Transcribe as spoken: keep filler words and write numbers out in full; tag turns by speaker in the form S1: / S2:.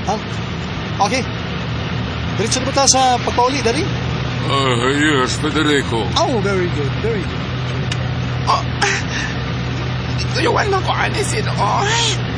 S1: Ha? Okay. Diretso na ba ta sa pagpauli, Daddy?
S2: Uh, yes, Federico.
S1: Oh, very good, very good.
S3: Oh, tuyuan mo ko, ani, sino? Oh,